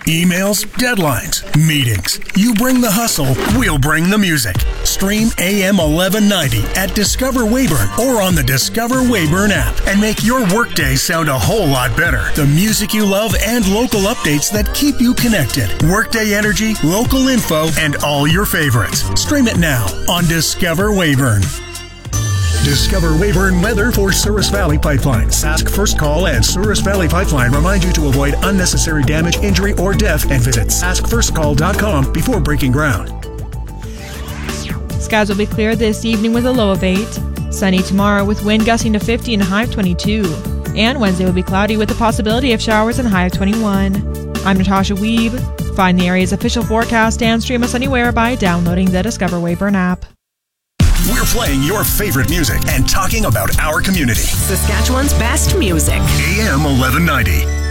Emails, deadlines, meetings. You bring the hustle, we'll bring the music. Stream AM 1190 at Discover Weyburn or on the Discover Weyburn app and make your workday sound a whole lot better. The music you love and local updates that keep you connected. Workday energy, local info, and all your favorites. Stream it now on Discover Weyburn. Discover Weyburn weather for Souris Valley Pipeline. Sask First Call and Souris Valley Pipeline remind you to avoid unnecessary damage, injury, or death and visit saskfirstcall.com before breaking ground. Skies will be clear this evening with a low of 8. Sunny tomorrow with wind gusting to 50 and a high of 22. And Wednesday will be cloudy with the possibility of showers and a high of 21. I'm Natasha Weeb. Find the area's official forecast and stream us anywhere by downloading the Discover Weyburn app. We're playing your favorite music and talking about our community. Saskatchewan's best music. AM 1190.